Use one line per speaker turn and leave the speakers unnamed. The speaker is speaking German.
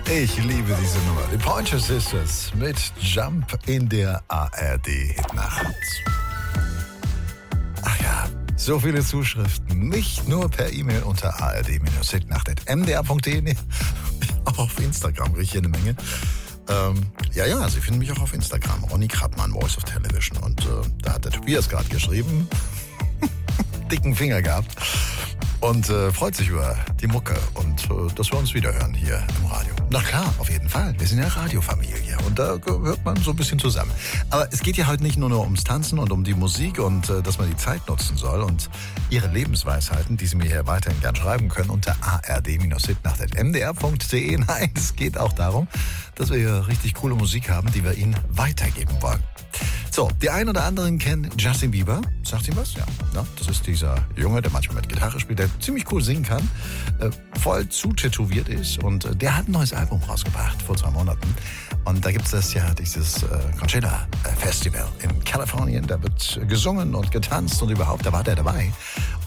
Ich liebe diese Nummer. Die Pointer Sisters mit Jump in der ARD-Hitnacht. Ach ja, so viele Zuschriften. Nicht nur per E-Mail unter ard-hitnacht@mdr.de. Nee, auch auf Instagram kriege ich hier eine Menge. Ja, Sie finden mich auch auf Instagram. Ronny Krattmann, Voice of Television. Und da hat der Tobias gerade geschrieben. Dicken Finger gehabt. Und freut sich über die Mucke und dass wir uns wiederhören hier im Radio. Na klar, auf jeden Fall. Wir sind ja Radiofamilie und da gehört man so ein bisschen zusammen. Aber es geht ja heute nicht nur ums Tanzen und um die Musik und dass man die Zeit nutzen soll und Ihre Lebensweisheiten, die Sie mir hier weiterhin gern schreiben können unter ard-hitnacht@mdr.de. Nein, es geht auch darum, dass wir hier richtig coole Musik haben, die wir Ihnen weitergeben wollen. So, die einen oder anderen kennen Justin Bieber. Sagt ihm was? Ja. Na, das ist dieser Junge, der manchmal mit Gitarre spielt, der ziemlich cool singen kann, voll zutätowiert ist. Und der hat ein neues Album rausgebracht vor 2 Monaten. Und da gibt es ja dieses Coachella Festival in Kalifornien. Da wird gesungen und getanzt und überhaupt, da war der dabei.